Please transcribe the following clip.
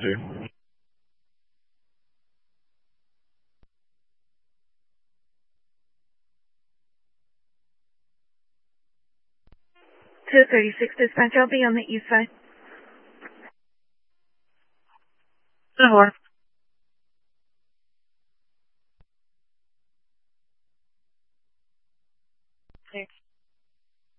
to. 236 dispatch, I'll be on the east side. 10-4.